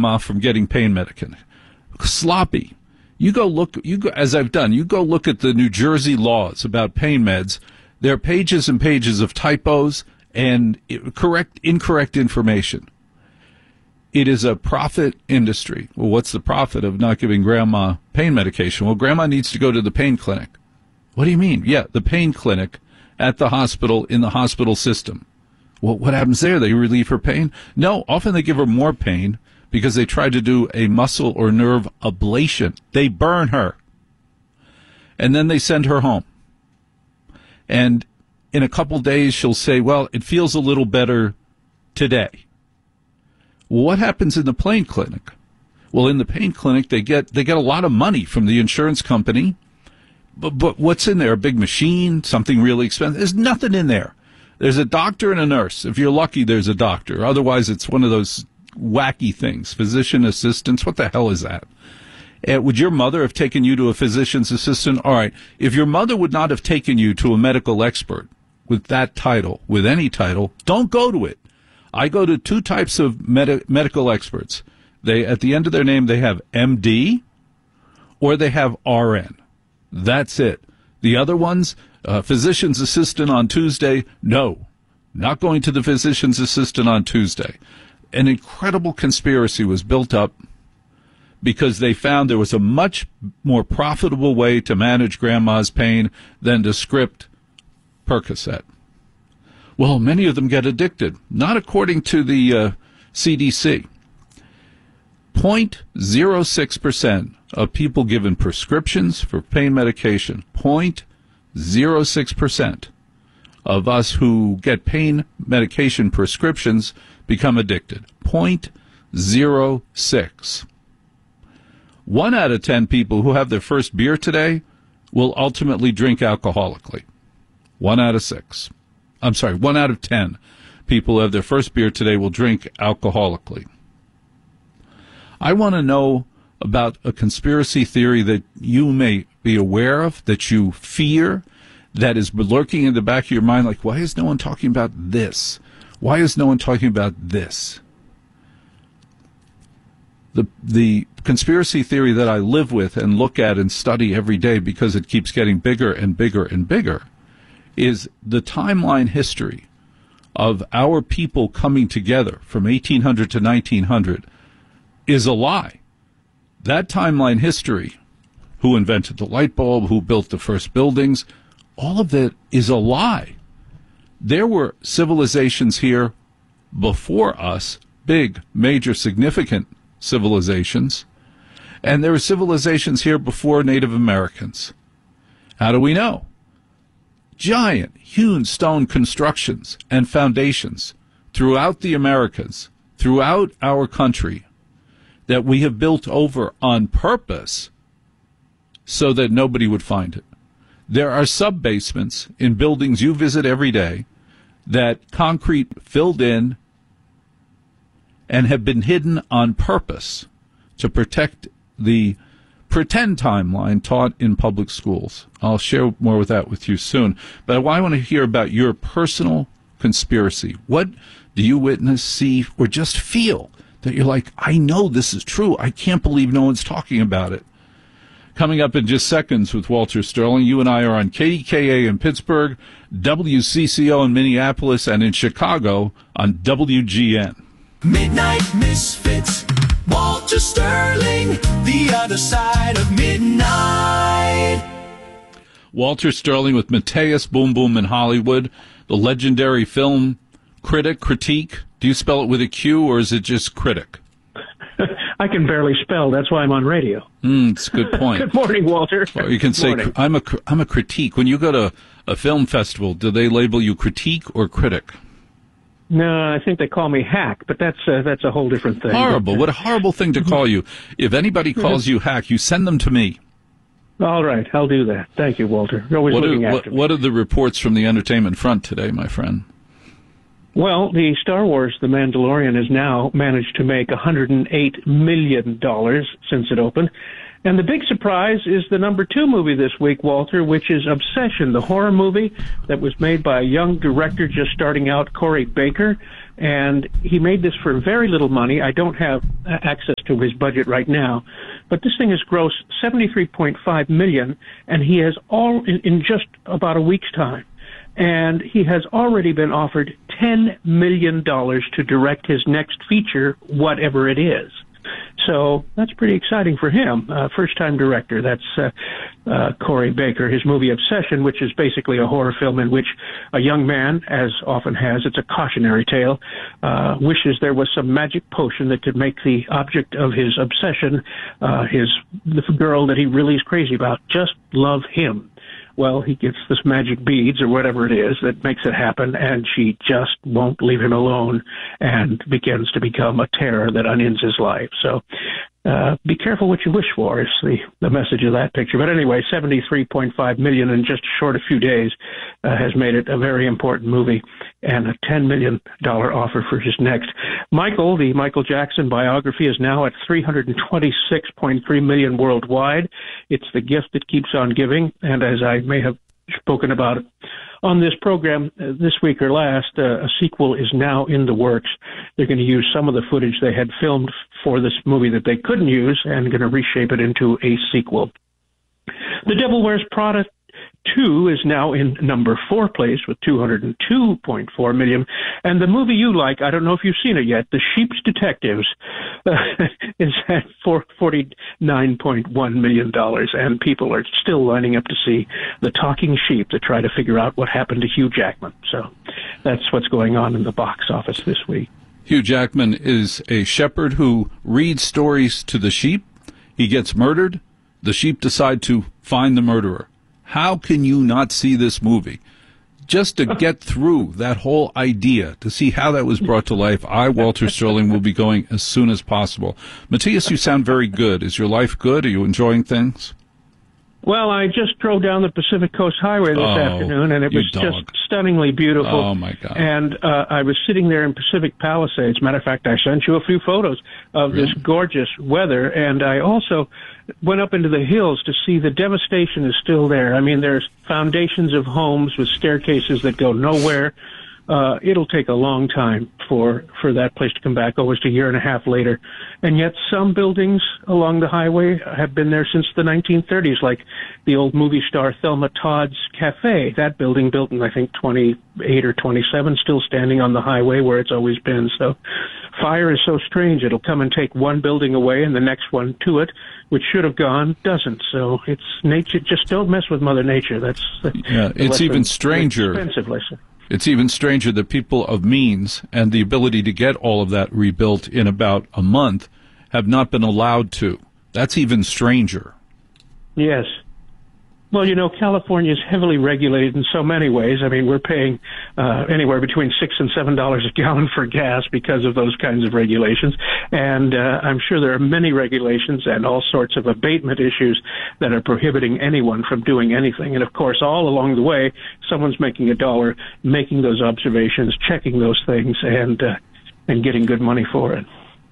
grandma from getting pain medication. Sloppy. You go look, as I've done, you go look at the New Jersey laws about pain meds. There are pages and pages of typos and incorrect information. It is a profit industry. Well, what's the profit of not giving grandma pain medication? Well, grandma needs to go to the pain clinic. What do you mean? Yeah, the pain clinic at the hospital, in the hospital system. Well, what happens there? They relieve her pain? No, often they give her more pain because they try to do a muscle or nerve ablation. They burn her. And then they send her home. And in a couple days, she'll say, well, it feels a little better today. Well, what happens in the pain clinic? Well, in the pain clinic, they get a lot of money from the insurance company. But what's in there? A big machine? Something really expensive? There's nothing in there. There's a doctor and a nurse. If you're lucky, there's a doctor. Otherwise, it's one of those wacky things. Physician assistants. What the hell is that? Would your mother have taken you to a physician's assistant? All right. If your mother would not have taken you to a medical expert with that title, with any title, don't go to it. I go to two types of medical experts. They, at the end of their name, they have MD or they have RN. That's it. The other ones, physician's assistant on Tuesday, no, not going to the physician's assistant on Tuesday. An incredible conspiracy was built up because they found there was a much more profitable way to manage grandma's pain than to script Percocet. Well, many of them get addicted, not according to the CDC. 0.06% of people given prescriptions for pain medication, 0.06% of us who get pain medication prescriptions become addicted. 0.06. 1 out of 10 people who have their first beer today will ultimately drink alcoholically. 1 out of 6. I'm sorry, 1 out of 10 people who have their first beer today will drink alcoholically. I want to know about a conspiracy theory that you may be aware of, that you fear, that is lurking in the back of your mind, like, why is no one talking about this? Why is no one talking about this? The conspiracy theory that I live with and look at and study every day because it keeps getting bigger and bigger and bigger is the timeline history of our people coming together from 1800 to 1900 is a lie. That timeline history, who invented the light bulb, who built the first buildings, all of that is a lie. There were civilizations here before us, big, major, significant civilizations, and there were civilizations here before Native Americans. How do we know? Giant, hewn stone constructions and foundations throughout the Americas, throughout our country, that we have built over on purpose so that nobody would find it. There are sub-basements in buildings you visit every day that concrete filled in and have been hidden on purpose to protect the pretend timeline taught in public schools. I'll share more with that with you soon. But I want to hear about your personal conspiracy. What do you witness, see, or just feel that you're like, I know this is true. I can't believe no one's talking about it. Coming up in just seconds with Walter Sterling. You and I are on KDKA in Pittsburgh, WCCO in Minneapolis, and in Chicago on WGN. Midnight Misfits, Walter Sterling, the other side of midnight. Walter Sterling with Mateus Boom Boom in Hollywood, the legendary film critique. Do you spell it with a Q, or is it just critic? I can barely spell. That's why I'm on radio. It's a good point. Good morning, Walter. Or you can say, I'm a critique. When you go to a film festival, do they label you critique or critic? No, I think they call me hack, but that's a whole different thing. Horrible. What a horrible thing to call you. If anybody calls you hack, you send them to me. All right, I'll do that. Thank you, Walter. You're always looking after me. What are the reports from the entertainment front today, my friend? Well, the Star Wars The Mandalorian has now managed to make $108 million since it opened. And the big surprise is the number 2 movie this week, Walter, which is Obsession, the horror movie that was made by a young director just starting out, Corey Baker. And he made this for very little money. I don't have access to his budget right now, but this thing has grossed $73.5 million, and he has all in just about a week's time. And he has already been offered $10 million to direct his next feature, whatever it is. So that's pretty exciting for him. First-time director. That's Corey Baker. His movie Obsession, which is basically a horror film in which a young man, as often has, it's a cautionary tale, wishes there was some magic potion that could make the object of his obsession, the girl that he really is crazy about, just love him. Well, he gets this magic beads or whatever it is that makes it happen, and she just won't leave him alone and begins to become a terror that unends his life. So be careful what you wish for is the message of that picture. But anyway, $73.5 million in just a short a few days has made it a very important movie, and a $10 million offer for his next. Michael, the Michael Jackson biography, is now at $326.3 million worldwide. It's the gift that keeps on giving, and as I may have spoken about on this program this week or last, a sequel is now in the works. They're going to use some of the footage they had filmed for this movie that they couldn't use and going to reshape it into a sequel. The Devil Wears Prada 2 is now in number 4 place with $202.4 million. And the movie you like, I don't know if you've seen it yet, The Sheep's Detectives, is at $49.1 million. And people are still lining up to see the talking sheep to try to figure out what happened to Hugh Jackman. So that's what's going on in the box office this week. Hugh Jackman is a shepherd who reads stories to the sheep. He gets murdered. The sheep decide to find the murderer. How can you not see this movie? Just to get through that whole idea, to see how that was brought to life, I, Walter Sterling, will be going as soon as possible. Matthias, you sound very good. Is your life good? Are you enjoying things? Well, I just drove down the Pacific Coast Highway this afternoon, and it was just stunningly beautiful. Oh, my God. And I was sitting there in Pacific Palisades. Matter of fact, I sent you a few photos of this gorgeous weather, and I also went up into the hills to see the devastation is still there. I mean, there's foundations of homes with staircases that go nowhere. It'll take a long time for that place to come back, almost a year and a half later. And yet some buildings along the highway have been there since the 1930s, like the old movie star Thelma Todd's Cafe. That building, built in, I think, 28 or 27, still standing on the highway where it's always been. So fire is so strange. It'll come and take one building away and the next one to it, which should have gone, doesn't. So it's nature. Just don't mess with Mother Nature. That's it's even stranger. Expensive lesson. It's even stranger that people of means and the ability to get all of that rebuilt in about a month have not been allowed to. That's even stranger. Yes. Well, you know, California is heavily regulated in so many ways. I mean, we're paying anywhere between $6 and $7 a gallon for gas because of those kinds of regulations. And I'm sure there are many regulations and all sorts of abatement issues that are prohibiting anyone from doing anything. And, of course, all along the way, someone's making a dollar, making those observations, checking those things, and getting good money for it.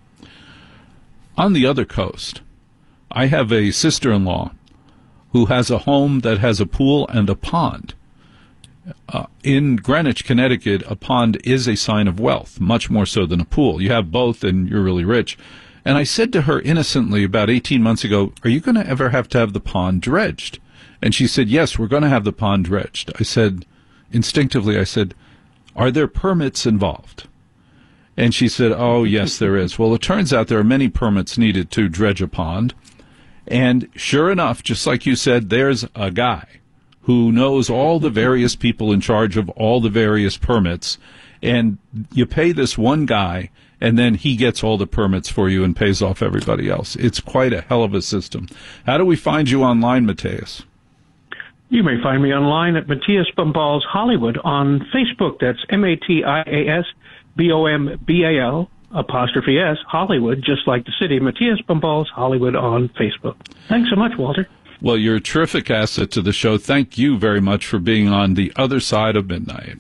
On the other coast, I have a sister-in-law who has a home that has a pool and a pond. In Greenwich, Connecticut, a pond is a sign of wealth, much more so than a pool. You have both and you're really rich. And I said to her innocently about 18 months ago, are you going to ever have to have the pond dredged? And she said, yes, we're going to have the pond dredged. I said, instinctively, are there permits involved? And she said, oh, yes, there is. Well, it turns out there are many permits needed to dredge a pond. And sure enough, just like you said, there's a guy who knows all the various people in charge of all the various permits, and you pay this one guy, and then he gets all the permits for you and pays off everybody else. It's quite a hell of a system. How do we find you online, Matthias? You may find me online at Matthias Bombals Hollywood on Facebook. That's MATIAS BOMBAL '(S) Hollywood, just like the city. Matthias Bombals Hollywood on Facebook. Thanks so much, Walter. Well, you're a terrific asset to the show. Thank you very much for being on The Other Side of Midnight.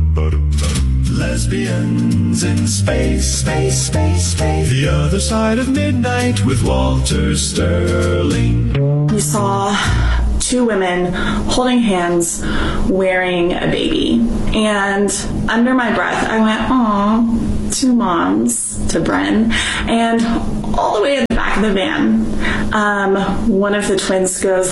Lesbians in space, space, space, space. The Other Side of Midnight with Walter Sterling. We saw two women holding hands wearing a baby. And under my breath, I went, "Aw." two moms to Bren, and all the way in the back of the van, one of the twins goes,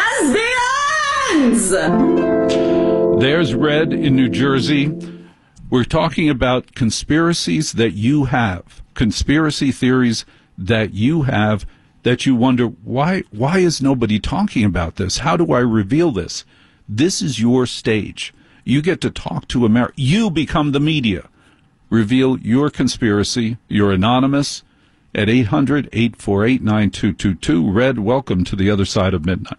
"Lesbians!" There's Red in New Jersey. We're talking about conspiracies that you have, conspiracy theories that you have, that you wonder, why is nobody talking about this? How do I reveal this? This is your stage. You get to talk to America. You become the media. Reveal your conspiracy. You're anonymous at 800-848-9222. Red, welcome to the other side of midnight.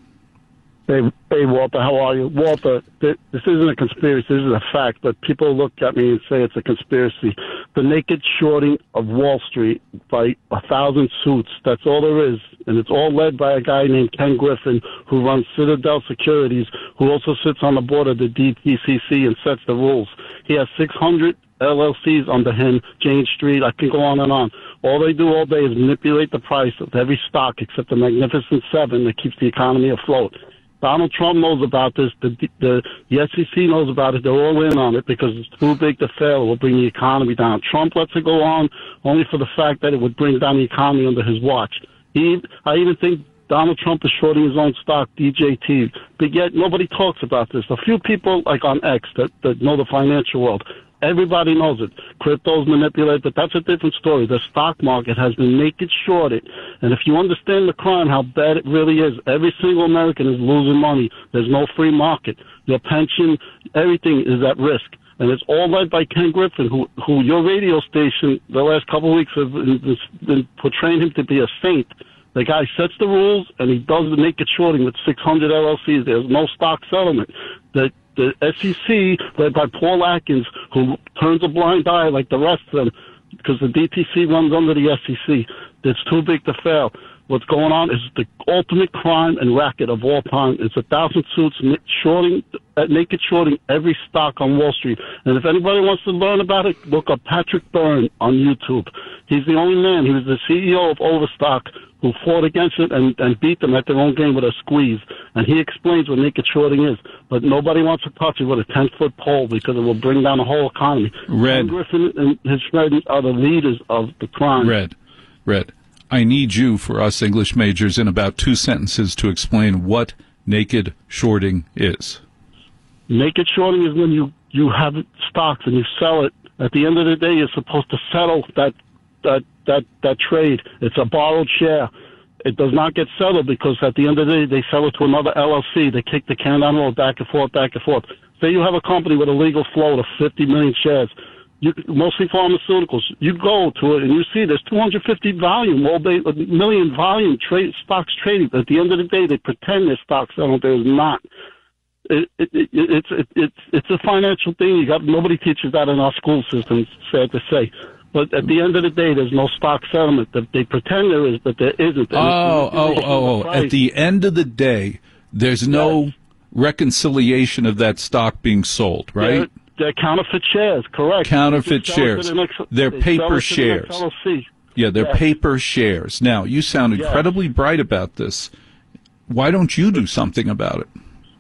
Hey, Walter, how are you? Walter, this isn't a conspiracy, this is a fact, but people look at me and say it's a conspiracy. The naked shorting of Wall Street by 1,000 suits, that's all there is. And it's all led by a guy named Ken Griffin, who runs Citadel Securities, who also sits on the board of the DTCC and sets the rules. He has 600 LLCs under him, Jane Street, I can go on and on. All they do all day is manipulate the price of every stock except the Magnificent Seven that keeps the economy afloat. Donald Trump knows about this. The SEC knows about it. They're all in on it because it's too big to fail. It will bring the economy down. Trump lets it go on only for the fact that it would bring down the economy under his watch. I even think Donald Trump is shorting his own stock, DJT. But yet nobody talks about this. A few people, like on X, that know the financial world. Everybody knows it. Crypto's manipulated, but that's a different story. The stock market has been naked shorted. And if you understand the crime, how bad it really is, every single American is losing money. There's no free market. Your pension, everything is at risk. And it's all led by Ken Griffin, who your radio station the last couple of weeks have been portraying him to be a saint. The guy sets the rules, and he does the naked shorting with 600 LLCs. There's no stock settlement. The SEC, led by Paul Atkins, who turns a blind eye like the rest of them, because the DTC runs under the SEC. It's too big to fail. What's going on is the ultimate crime and racket of all time. It's 1,000 suits naked shorting every stock on Wall Street. And if anybody wants to learn about it, look up Patrick Byrne on YouTube. He's the only man. He was the CEO of Overstock who fought against it and beat them at their own game with a squeeze. And he explains what naked shorting is. But nobody wants to touch it with a 10-foot pole because it will bring down the whole economy. Red. Griffin and his friends are the leaders of the crime. Red. I need you, for us English majors, in about 2 sentences to explain what naked shorting is. Naked shorting is when you have stocks and you sell it. At the end of the day, you're supposed to settle that trade. It's a borrowed share. It does not get settled because at the end of the day, they sell it to another LLC. They kick the can down the road back and forth. Say you have a company with a legal float of 50 million shares. Mostly pharmaceuticals. You go to it and you see there's 250 million volume stocks trading. At the end of the day, they pretend there's stocks selling. There's not. It's a financial thing. Nobody teaches that in our school systems. Sad to say. But at the end of the day, there's no stock settlement. They pretend there is, but there isn't. At the end of the day, there's no reconciliation of that stock being sold, right? They're counterfeit shares, correct. Counterfeit shares. They're paper shares. Yeah, they're paper shares. Now, you sound incredibly bright about this. Why don't you do something about it?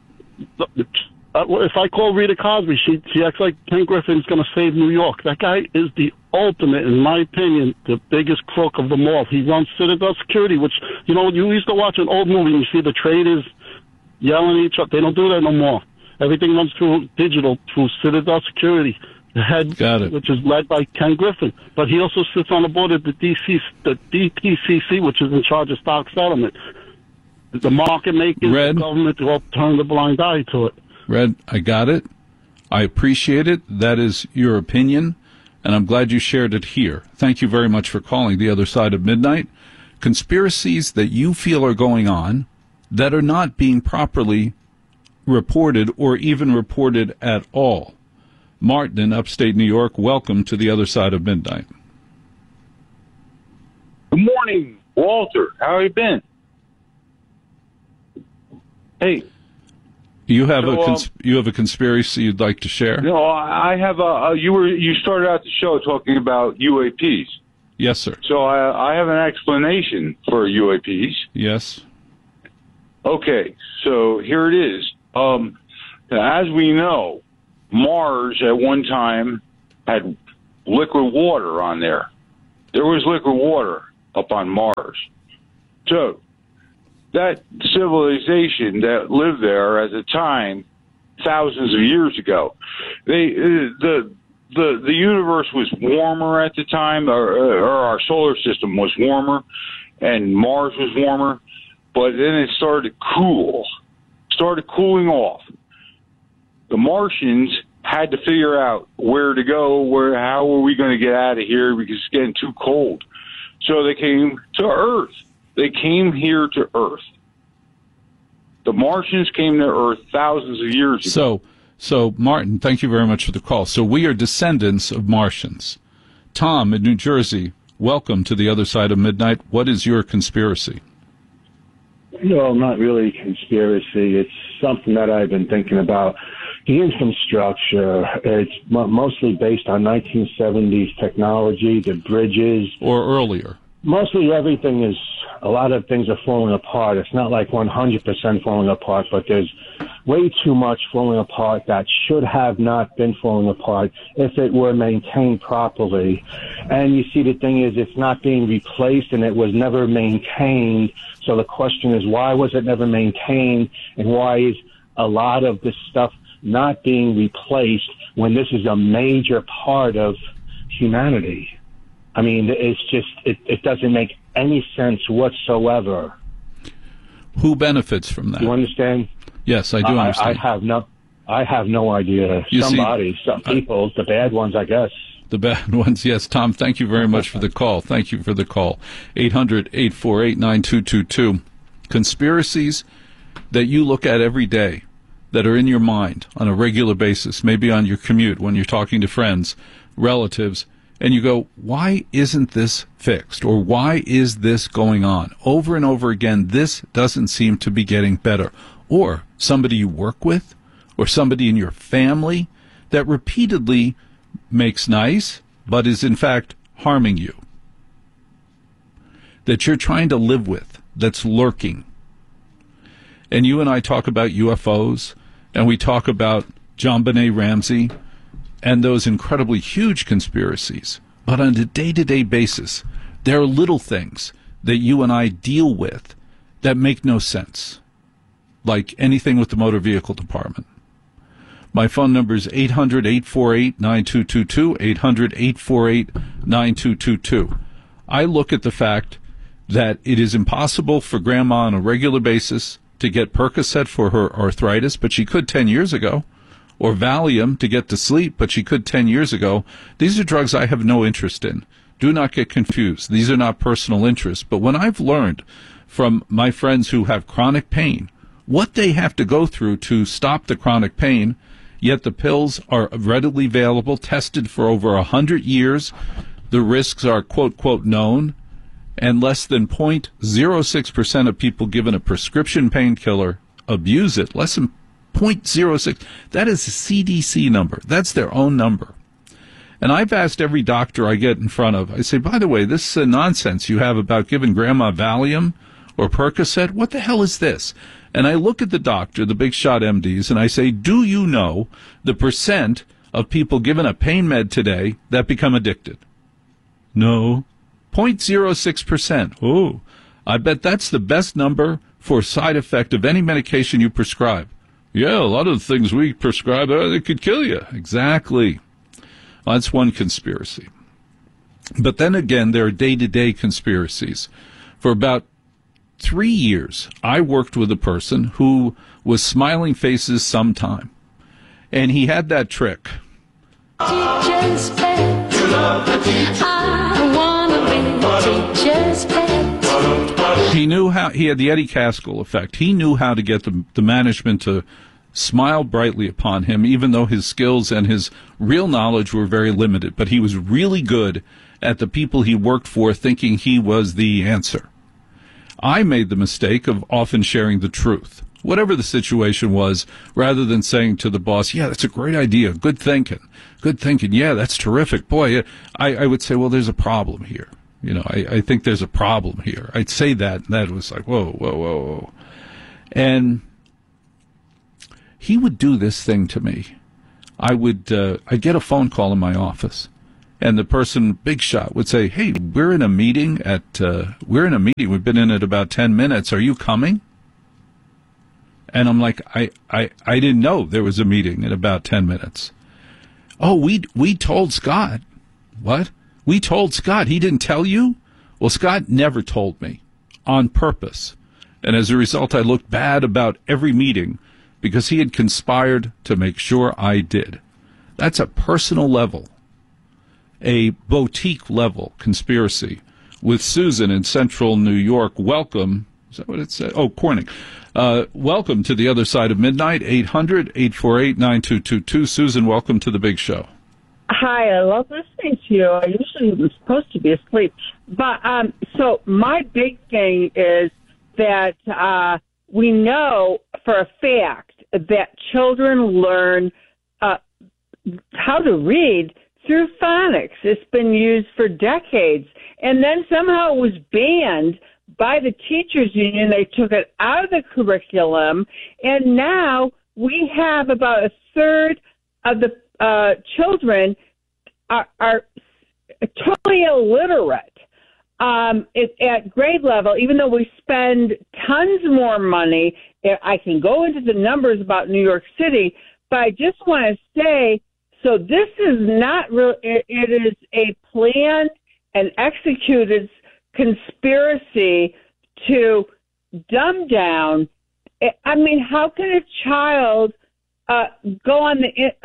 If I call Rita Cosby, she acts like Ken Griffin's going to save New York. That guy is the ultimate, in my opinion, the biggest crook of them all. He runs Citadel Security, which, you used to watch an old movie and you see the traders yelling at each other. They don't do that no more. Everything runs through digital, through Citadel Security, the head, which is led by Ken Griffin. But he also sits on the board of the DTCC, which is in charge of stock settlement. The market makers, the government, all turn the blind eye to it. Red, I got it. I appreciate it. That is your opinion, and I'm glad you shared it here. Thank you very much for calling the other side of midnight. Conspiracies that you feel are going on that are not being properly reported or even reported at all. Martin in upstate New York, welcome to the other side of midnight. Good morning, Walter. How have you been? Hey. You have a conspiracy you'd like to share? No, I have you started out the show talking about UAPs. Yes, sir. So I have an explanation for UAPs. Yes. Okay, so here it is. As we know, Mars at one time had liquid water on there. There was liquid water up on Mars. So that civilization that lived there at the time, thousands of years ago, the universe was warmer at the time, or our solar system was warmer, and Mars was warmer. But then it started cooling off. The Martians had to figure out where to go, how are we going to get out of here because it's getting too cold. So they came to Earth. They came here to Earth. The Martians came to Earth thousands of years ago. So Martin, thank you very much for the call. So we are descendants of Martians. Tom in New Jersey, welcome to the other side of midnight. What is your conspiracy? No, not really conspiracy. It's something that I've been thinking about. The infrastructure, it's mostly based on 1970s technology, the bridges. Or earlier. Mostly everything is, a lot of things are falling apart. It's not like 100% falling apart, but there's way too much falling apart that should have not been falling apart if it were maintained properly. And you see, the thing is, it's not being replaced and it was never maintained. So the question is, why was it never maintained, and why is a lot of this stuff not being replaced when this is a major part of humanity? I mean, it's just, it doesn't make any sense whatsoever. Who benefits from that? You understand? Yes, I do understand. I have no idea. Some people, the bad ones, I guess. The bad ones, yes. Tom, thank you very much for the call. Thank you for the call. 800-848-9222. Conspiracies that you look at every day that are in your mind on a regular basis, maybe on your commute when you're talking to friends, relatives, and you go, why isn't this fixed? Or why is this going on? Over and over again, this doesn't seem to be getting better. Or somebody you work with, or somebody in your family that repeatedly makes nice, but is in fact harming you, that you're trying to live with, that's lurking. And you and I talk about UFOs, and we talk about JonBenet Ramsey, and those incredibly huge conspiracies. But on a day-to-day basis, there are little things that you and I deal with that make no sense, like anything with the motor vehicle department. My phone number is 800-848-9222, 800-848-9222. I look at the fact that it is impossible for Grandma on a regular basis to get Percocet for her arthritis, but she could 10 years ago, or Valium to get to sleep, but she could 10 years ago. These are drugs I have no interest in. Do not get confused. These are not personal interests. But when I've learned from my friends who have chronic pain what they have to go through to stop the chronic pain, yet the pills are readily available, tested for over 100 years. The risks are, quote, quote, known, and less than 0.06% of people given a prescription painkiller abuse it. Less than 0.06. That is a CDC number. That's their own number. And I've asked every doctor I get in front of, I say, by the way, this nonsense you have about giving Grandma Valium or Percocet, what the hell is this? And I look at the doctor, the big shot MDs, and I say, do you know the percent of people given a pain med today that become addicted? No. 0.06%. Oh, I bet that's the best number for side effect of any medication you prescribe. Yeah, a lot of the things we prescribe, they could kill you. Exactly. Well, that's one conspiracy. But then again, there are day-to-day conspiracies. For about 3 years, I worked with a person who was smiling faces sometime. And he had that trick. Teacher's pet. You love the teacher. I want to be the teacher's pet. He knew how, he had the Eddie Caskell effect. He knew how to get the management to smile brightly upon him, even though his skills and his real knowledge were very limited. But he was really good at the people he worked for, thinking he was the answer. I made the mistake of often sharing the truth, whatever the situation was, rather than saying to the boss, yeah, that's a great idea, good thinking, yeah, that's terrific. Boy, I would say, well, there's a problem here. You know, I think there's a problem here. I'd say that, and that was like, whoa. And he would do this thing to me. I'd get a phone call in my office, and the person, big shot, would say, "Hey, we're in a meeting. We've been in it about 10 minutes. Are you coming?" And I'm like, I didn't know there was a meeting in about 10 minutes. Oh, we told Scott. What? We told Scott. He didn't tell you? Well, Scott never told me on purpose. And as a result, I looked bad about every meeting because he had conspired to make sure I did. That's a personal level, a boutique level conspiracy. With Susan in central New York, welcome. Is that what it said? Oh, Corning. Welcome to the other side of midnight, 800-848-9222. Susan, welcome to the big show. Hi, I love listening to you. I usually am supposed to be asleep. But so my big thing is that we know for a fact that children learn how to read through phonics. It's been used for decades. And then somehow it was banned by the teachers union. They took it out of the curriculum. And now we have about a third of the children are totally illiterate at grade level, even though we spend tons more money. I can go into the numbers about New York City, but I just want to say, so this is not real. It is a planned and executed conspiracy to dumb down. I mean, how can a child go on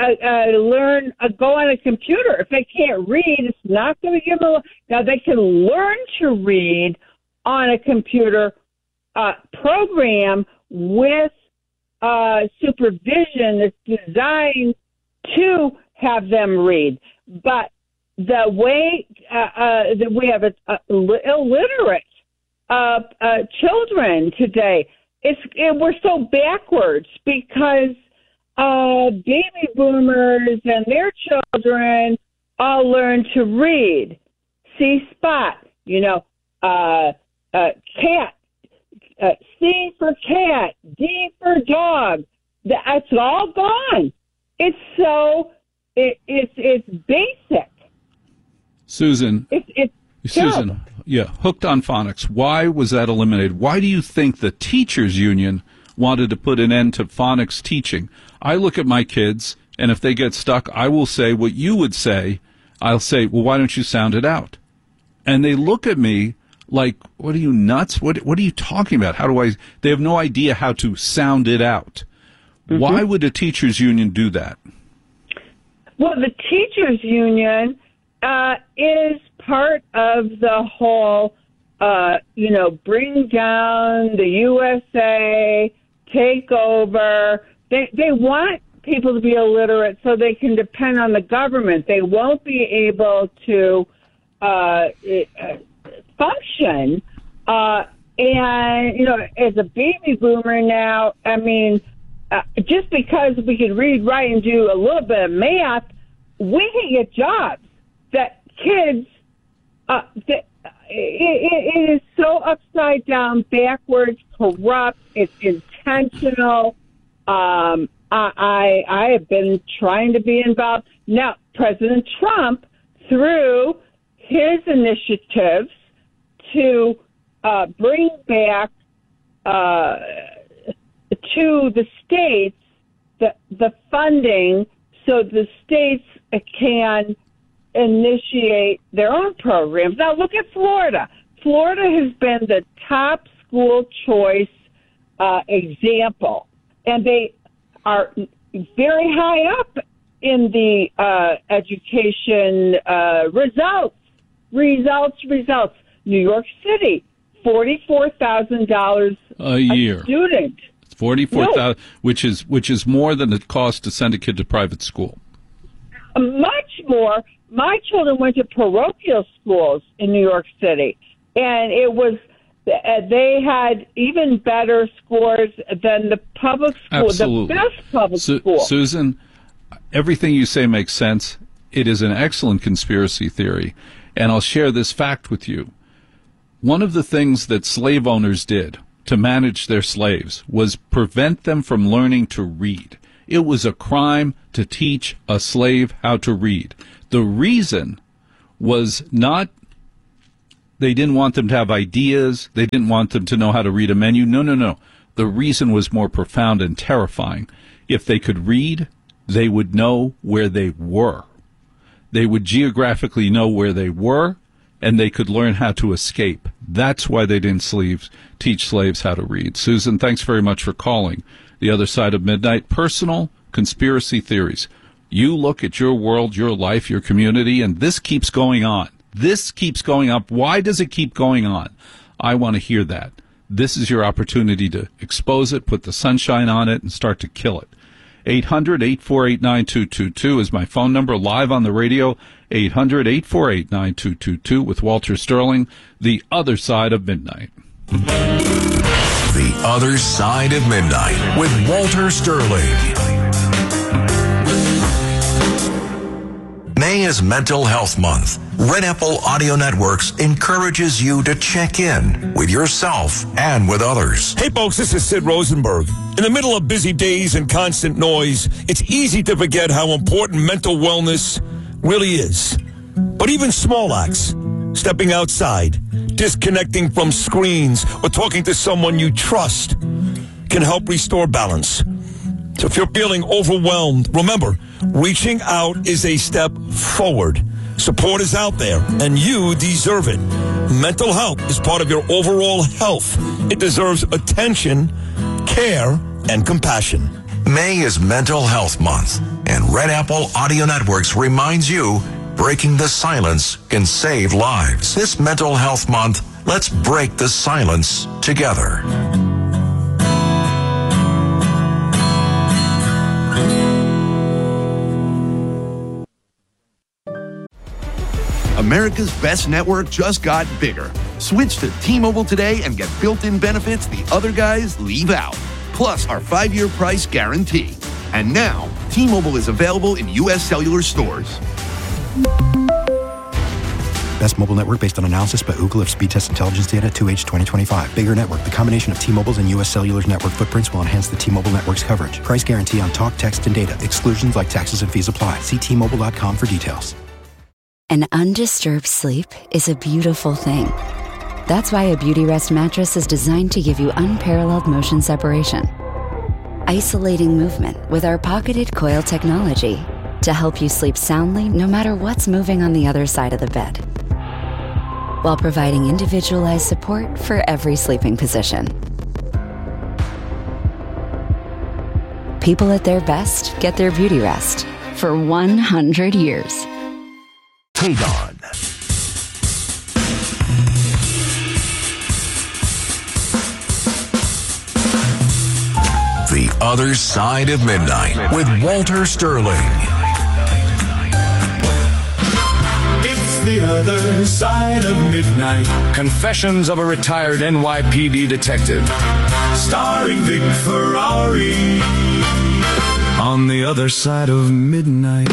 a computer if they can't read? It's not going to give them. Now they can learn to read on a computer program with supervision that's designed to have them read. But the way that we have illiterate children today, we're so backwards because baby boomers and their children all learn to read. See spot, cat, C for cat, D for dog. That's all gone. It's so it's basic. Susan. It's Susan, yeah, hooked on phonics. Why was that eliminated? Why do you think the teachers union wanted to put an end to phonics teaching? I look at my kids, and if they get stuck, I will say what you would say. I'll say, well, why don't you sound it out? And they look at me like, what are you, nuts? What are you talking about? They have no idea how to sound it out. Mm-hmm. Why would a teachers union do that? Well, the teachers union is part of the whole, bring down the USA, take over. They want people to be illiterate so they can depend on the government. They won't be able to function. And, as a baby boomer now, I mean, just because we can read, write, and do a little bit of math, we can get jobs. That kids, it is so upside down, backwards, corrupt. It's intentional. I have been trying to be involved. Now, President Trump, through his initiatives to bring back to the states the funding so the states can initiate their own programs. Now, look at Florida. Florida has been the top school choice example, and they are very high up in the education results. New York City, $44,000 a year. A student. $44,000, which is more than it costs to send a kid to private school. Much more. My children went to parochial schools in New York City, and it was they had even better scores than the public school, Absolutely. The best public school. Susan, everything you say makes sense. It is an excellent conspiracy theory, and I'll share this fact with you. One of the things that slave owners did to manage their slaves was prevent them from learning to read. It was a crime to teach a slave how to read. The reason was not they didn't want them to have ideas. They didn't want them to know how to read a menu. No. The reason was more profound and terrifying. If they could read, they would know where they were. They would geographically know where they were, and they could learn how to escape. That's why they didn't teach slaves how to read. Susan, thanks very much for calling. The Other Side of Midnight, personal conspiracy theories. You look at your world, your life, your community, and this keeps going on. This keeps going up. Why does it keep going on? I want to hear that. This is your opportunity to expose it, put the sunshine on it, and start to kill it. 800-848-9222 is my phone number, live on the radio. 800-848-9222 with Walter Sterling, The Other Side of Midnight. The Other Side of Midnight with Walter Sterling. May is Mental Health Month. Red Apple Audio Networks encourages you to check in with yourself and with others. Hey folks, this is Sid Rosenberg. In the middle of busy days and constant noise, it's easy to forget how important mental wellness really is. But even small acts, stepping outside, disconnecting from screens, or talking to someone you trust can help restore balance. So if you're feeling overwhelmed, remember, reaching out is a step forward. Support is out there, and you deserve it. Mental health is part of your overall health. It deserves attention, care, and compassion. May is Mental Health Month, and Red Apple Audio Networks reminds you, breaking the silence can save lives. This Mental Health Month, let's break the silence together. America's best network just got bigger. Switch to T-Mobile today and get built-in benefits the other guys leave out. Plus our 5-year price guarantee. And now, T-Mobile is available in U.S. cellular stores. Best mobile network based on analysis by Ookla of speed test intelligence data 2H 2025. Bigger network. The combination of T-Mobile's and U.S. Cellular's network footprints will enhance the T-Mobile network's coverage. Price guarantee on talk, text, and data. Exclusions like taxes and fees apply. See T-Mobile.com for details. An undisturbed sleep is a beautiful thing. That's why a Beautyrest mattress is designed to give you unparalleled motion separation. Isolating movement with our pocketed coil technology to help you sleep soundly no matter what's moving on the other side of the bed, while providing individualized support for every sleeping position. People at their best get their Beautyrest for 100 years. K-Don. The Other Side of Midnight with Walter Sterling. It's the Other Side of Midnight. Confessions of a retired NYPD detective. Starring Vic Ferrari. On the Other Side of Midnight.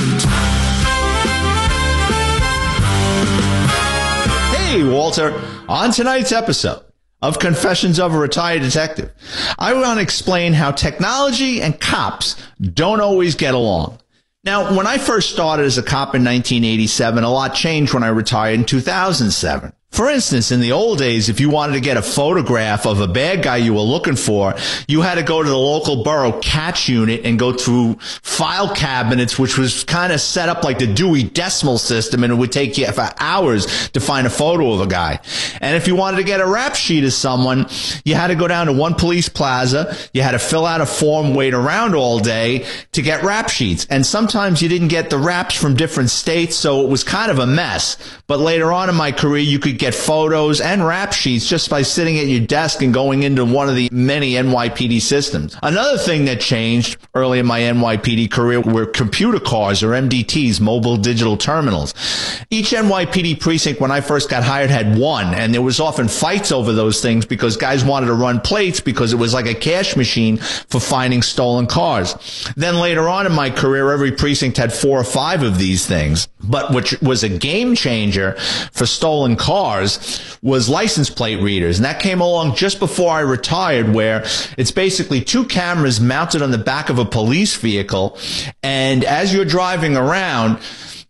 Hey, Walter. On tonight's episode of Confessions of a Retired Detective, I want to explain how technology and cops don't always get along. Now, when I first started as a cop in 1987, a lot changed when I retired in 2007. For instance, in the old days, if you wanted to get a photograph of a bad guy you were looking for, you had to go to the local borough catch unit and go through file cabinets, which was kind of set up like the Dewey Decimal System, and it would take you for hours to find a photo of a guy. And if you wanted to get a rap sheet of someone, you had to go down to one police plaza, you had to fill out a form, wait around all day to get rap sheets. And sometimes you didn't get the raps from different states, so it was kind of a mess. But later on in my career, you could get photos and rap sheets just by sitting at your desk and going into one of the many NYPD systems. Another thing that changed early in my NYPD career were computer cars, or MDTs, mobile digital terminals. Each NYPD precinct when I first got hired had one, and there was often fights over those things because guys wanted to run plates because it was like a cash machine for finding stolen cars. Then later on in my career, every precinct had 4 or 5 of these things. But what was a game changer for stolen cars was license plate readers. And that came along just before I retired, where it's basically 2 cameras mounted on the back of a police vehicle. And as you're driving around,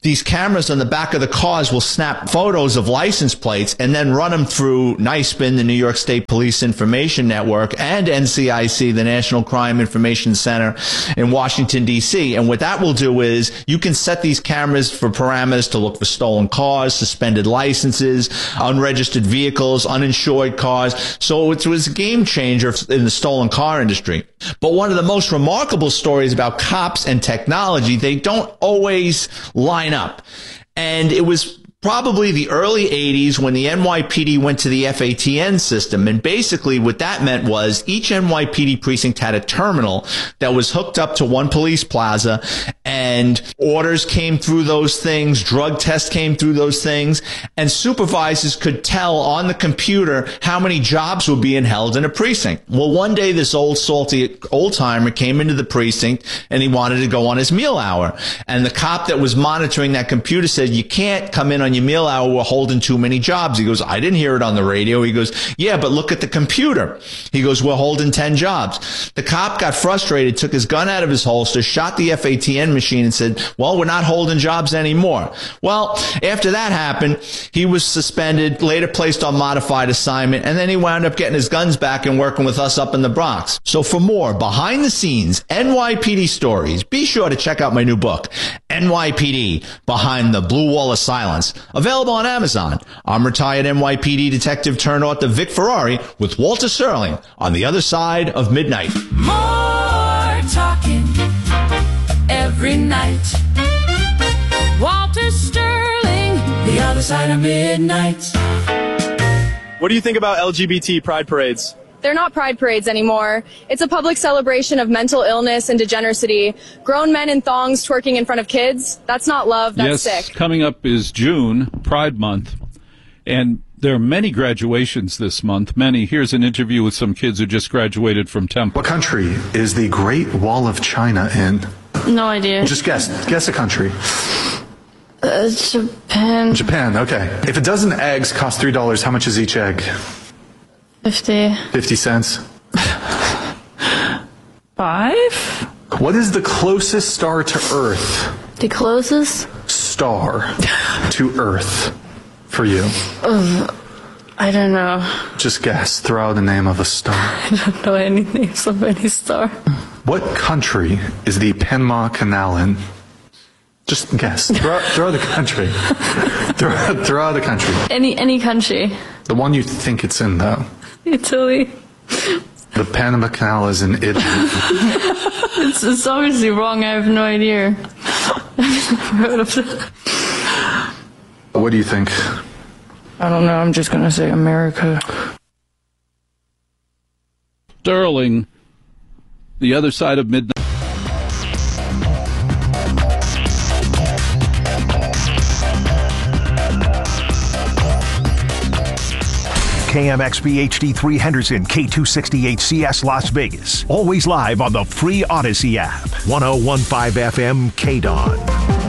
these cameras on the back of the cars will snap photos of license plates and then run them through NISPIN, the New York State Police Information Network, and NCIC, the National Crime Information Center in Washington, D.C. And what that will do is you can set these cameras for parameters to look for stolen cars, suspended licenses, unregistered vehicles, uninsured cars. So it was a game changer in the stolen car industry. But one of the most remarkable stories about cops and technology, they don't always line up. And it was probably the early 80s when the NYPD went to the FATN system. And basically what that meant was each NYPD precinct had a terminal that was hooked up to one police plaza, and orders came through those things, drug tests came through those things, and supervisors could tell on the computer how many jobs were being held in a precinct. Well, one day this old salty old-timer came into the precinct and he wanted to go on his meal hour. And the cop that was monitoring that computer said, "You can't come in on your meal hour, we're holding too many jobs." He goes, "I didn't hear it on the radio." He goes, "Yeah, but look at the computer." He goes, "We're holding 10 jobs. The cop got frustrated, took his gun out of his holster, shot the FATN machine and said, "Well, we're not holding jobs anymore." Well, after that happened, he was suspended, later placed on modified assignment, and then he wound up getting his guns back and working with us up in the Bronx. So for more behind the scenes NYPD stories, be sure to check out my new book, NYPD Behind the Blue Wall of Silence, available on Amazon. I'm retired NYPD detective turned author Vic Ferrari with Walter Sterling on The Other Side of Midnight. More talking every night. Walter Sterling, The Other Side of Midnight. What do you think about LGBT pride parades? They're not pride parades anymore. It's a public celebration of mental illness and degeneracy. Grown men in thongs twerking in front of kids. That's not love, that's sick. Coming up is June, Pride Month, and there are many graduations this month. Many. Here's an interview with some kids who just graduated from Temple. What country is the Great Wall of China in? No idea. Just guess. Guess a country. Japan. Japan, okay. If a dozen eggs cost $3, how much is each egg? 50 cents. 5? What is the closest star to Earth? The closest? Star to Earth for you. I don't know. Just guess. Throw out the name of a star. I don't know any names of any star. What country is the Panama Canal in? Just guess. Throw the country. throw out the country. Any country. The one you think it's in, though. Italy. The Panama Canal is in Italy. It's obviously wrong. I have no idea. I've never heard of it. What do you think? I don't know. I'm just going to say America. Sterling, The Other Side of Midnight. KMXB HD3 Henderson, K268CS Las Vegas. Always live on the free Odyssey app. 1015 FM KDAWN.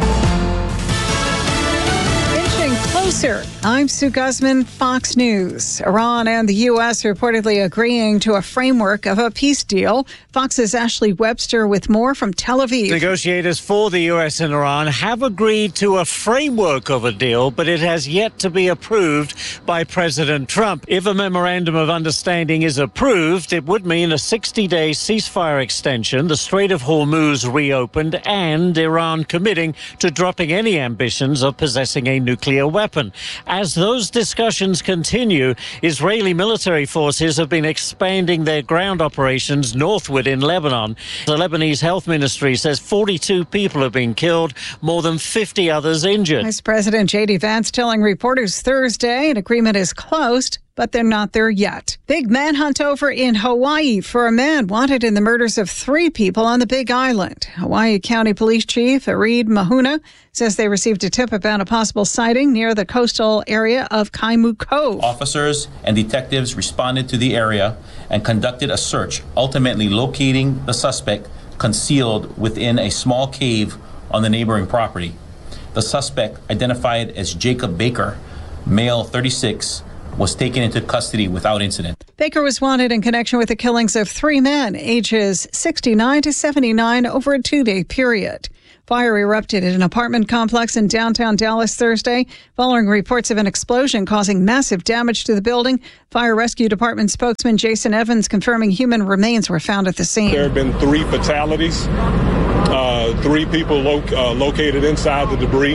Closer. I'm Sue Guzman, Fox News. Iran and the U.S. reportedly agreeing to a framework of a peace deal. Fox's Ashley Webster with more from Tel Aviv. Negotiators for the U.S. and Iran have agreed to a framework of a deal, but it has yet to be approved by President Trump. If a memorandum of understanding is approved, it would mean a 60-day ceasefire extension, the Strait of Hormuz reopened, and Iran committing to dropping any ambitions of possessing a nuclear weapon. As those discussions continue, Israeli military forces have been expanding their ground operations northward in Lebanon. The Lebanese health ministry says 42 people have been killed, more than 50 others injured. Vice President J.D. Vance telling reporters Thursday an agreement is close, but they're not there yet. Big manhunt over in Hawaii for a man wanted in the murders of 3 people on the Big Island. Hawaii County Police Chief Arid Mahuna says they received a tip about a possible sighting near the coastal area of Kaimu Cove. Officers and detectives responded to the area and conducted a search, ultimately locating the suspect concealed within a small cave on the neighboring property. The suspect, identified as Jacob Baker, male 36, was taken into custody without incident. Baker was wanted in connection with the killings of 3 men, ages 69 to 79, over a 2-day period. Fire erupted at an apartment complex in downtown Dallas Thursday, following reports of an explosion causing massive damage to the building. Fire Rescue Department spokesman Jason Evans confirming human remains were found at the scene. There have been 3 fatalities, 3 people located inside the debris.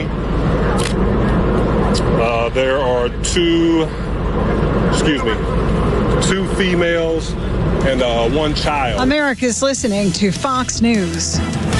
There are 2 females and 1 child. America's listening to Fox News.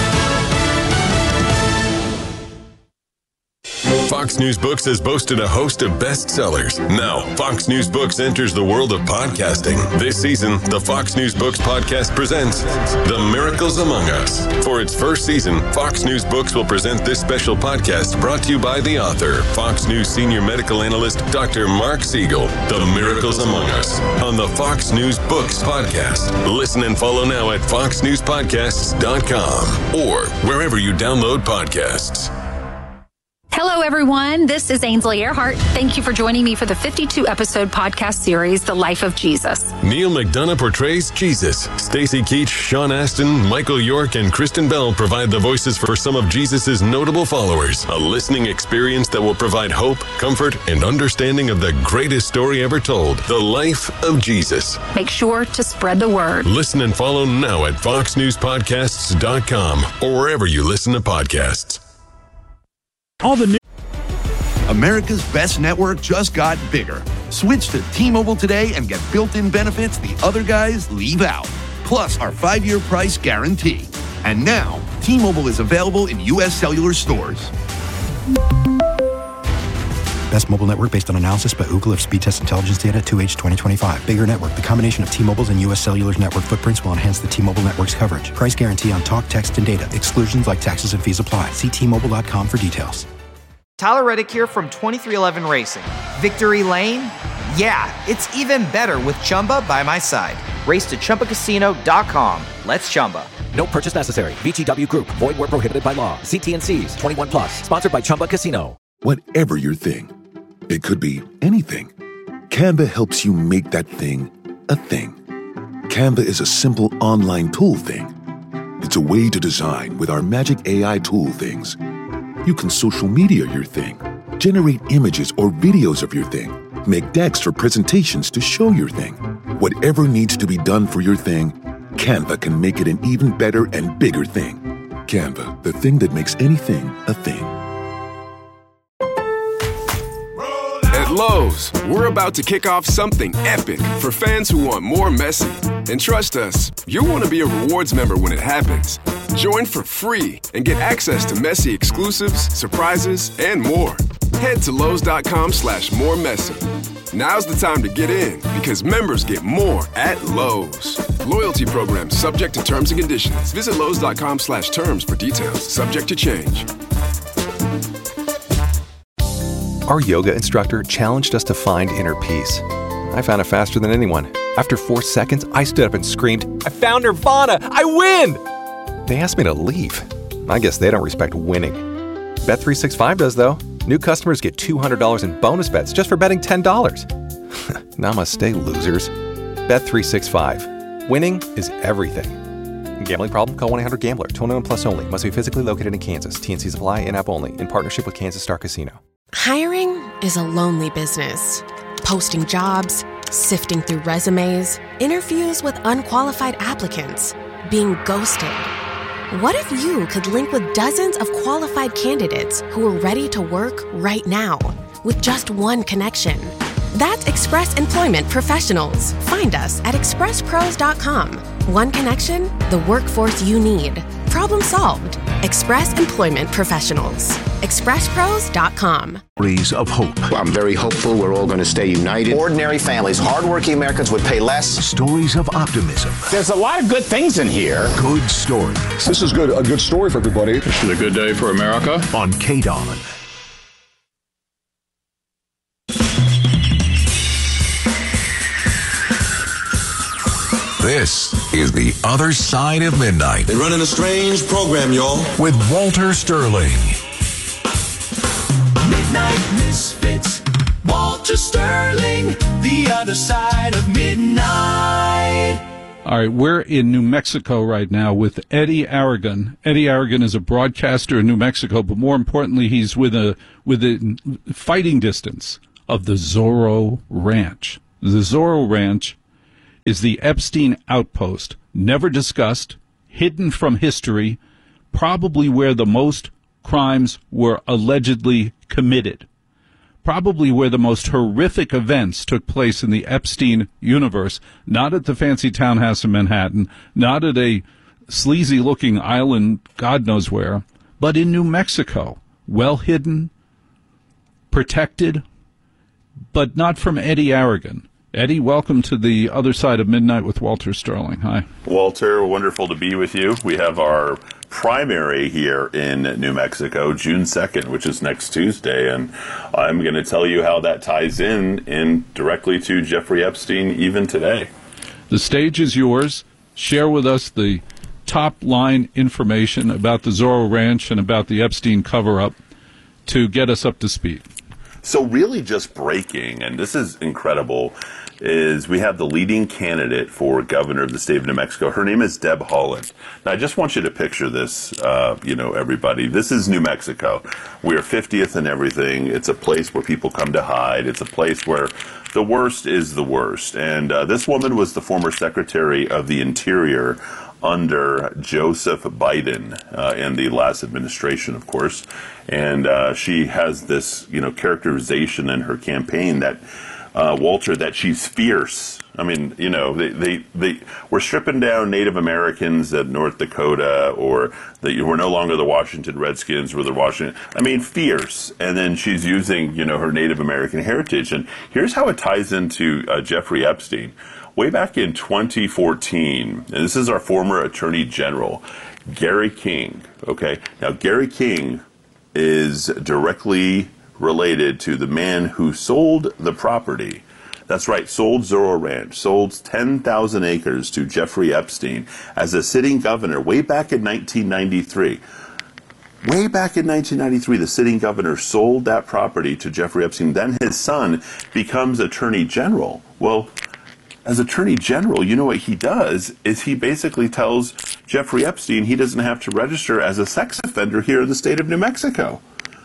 Fox News Books has boasted a host of bestsellers. Now, Fox News Books enters the world of podcasting. This season, the Fox News Books podcast presents The Miracles Among Us. For its first season, Fox News Books will present this special podcast brought to you by the author, Fox News senior medical analyst, Dr. Mark Siegel. The Miracles Among Us on the Fox News Books podcast. Listen and follow now at foxnewspodcasts.com or wherever you download podcasts. Hello, everyone. This is Ainsley Earhart. Thank you for joining me for the 52-episode podcast series, The Life of Jesus. Neil McDonough portrays Jesus. Stacy Keach, Sean Astin, Michael York, and Kristen Bell provide the voices for some of Jesus' notable followers. A listening experience that will provide hope, comfort, and understanding of the greatest story ever told, the life of Jesus. Make sure to spread the word. Listen and follow now at foxnewspodcasts.com or wherever you listen to podcasts. All the new America's best network just got bigger. Switch to T-Mobile today and get built-in benefits the other guys leave out. Plus our 5-year price guarantee. And now, T-Mobile is available in U.S. cellular stores. Best mobile network based on analysis by Ookla of speed test intelligence data 2H 2025. Bigger network. The combination of T-Mobile's and U.S. Cellular's network footprints will enhance the T-Mobile network's coverage. Price guarantee on talk, text, and data. Exclusions like taxes and fees apply. See T-Mobile.com for details. Tyler Reddick here from 2311 Racing. Victory Lane? Yeah, it's even better with Chumba by my side. Race to ChumbaCasino.com. Let's Chumba. No purchase necessary. VGW Group. Void where prohibited by law. See T&Cs. 21 plus. Sponsored by Chumba Casino. Whatever your thing, it could be anything. Canva helps you make that thing a thing. Canva is a simple online tool thing. It's a way to design with our magic AI tool things. You can social media your thing, generate images or videos of your thing, make decks for presentations to show your thing. Whatever needs to be done for your thing, Canva can make it an even better and bigger thing. Canva, the thing that makes anything a thing. At Lowe's, we're about to kick off something epic for fans who want more Messi. And trust us, you'll want to be a rewards member when it happens. Join for free and get access to Messi exclusives, surprises, and more. Head to Lowe's.com/moremessi. Now's the time to get in because members get more at Lowe's. Loyalty program subject to terms and conditions. Visit Lowe's.com/terms for details. Subject to change. Our yoga instructor challenged us to find inner peace. I found it faster than anyone. After 4 seconds, I stood up and screamed, "I found Nirvana! I win!" They asked me to leave. I guess they don't respect winning. Bet365 does, though. New customers get $200 in bonus bets just for betting $10. Namaste, losers. Bet365. Winning is everything. Gambling problem? Call 1-800-GAMBLER. 21 plus only. Must be physically located in Kansas. T&Cs apply. In-app only. In partnership with Kansas Star Casino. Hiring is a lonely business. Posting jobs, sifting through resumes, interviews with unqualified applicants, being ghosted. What if you could link with dozens of qualified candidates who are ready to work right now with just one connection? That's Express Employment Professionals. Find us at expresspros.com. One connection, the workforce you need. Problem solved. Express Employment Professionals. expresspros.com. Stories of hope. I'm very hopeful we're all going to stay united. Ordinary families, hardworking Americans would pay less. Stories of optimism. There's a lot of good things in here. Good stories. This is good. A good story for everybody. This is a good day for America. On KDON. This is The Other Side of Midnight. They're running a strange program, y'all. With Walter Sterling. Midnight Misfits. Walter Sterling. The Other Side of Midnight. All right, we're in New Mexico right now with Eddie Aragon. Eddie Aragon is a broadcaster in New Mexico, but more importantly, he's within fighting distance of the Zorro Ranch. The Zorro Ranch is the Epstein outpost, never discussed, hidden from history, probably where the most crimes were allegedly committed. Probably where the most horrific events took place in the Epstein universe, not at the fancy townhouse in Manhattan, not at a sleazy-looking island God knows where, but in New Mexico, well hidden, protected, but not from Eddie Aragon. Eddie, welcome to the other side of midnight with Walter Sterling. Hi. Walter, wonderful to be with you. We have our primary here in New Mexico, June 2nd, which is next Tuesday, and I'm going to tell you how that ties in directly to Jeffrey Epstein even today. The stage is yours. Share with us the top-line information about the Zorro Ranch and about the Epstein cover-up to get us up to speed. So really just breaking, and this is incredible, is we have the leading candidate for governor of the state of New Mexico. Her name is Deb Haaland. Now, I just want you to picture this, everybody. This is New Mexico. We're 50th and everything. It's a place where people come to hide. It's a place where the worst is the worst. And this woman was the former Secretary of the Interior under Joseph Biden in the last administration, of course. And she has this, characterization in her campaign that Walter, that she's fierce. I mean, they were stripping down Native Americans at North Dakota, or that we're no longer the Washington Redskins, we're the Washington. I mean, fierce. And then she's using, her Native American heritage. And here's how it ties into Jeffrey Epstein. Way back in 2014, and this is our former Attorney General, Gary King. Okay, now Gary King is directly related to the man who sold the property. That's right, sold Zorro Ranch, sold 10,000 acres to Jeffrey Epstein as a sitting governor way back in 1993. Way back in 1993, the sitting governor sold that property to Jeffrey Epstein. Then his son becomes Attorney General. Well, as Attorney General, you know what he does is he basically tells Jeffrey Epstein he doesn't have to register as a sex offender here in the state of New Mexico.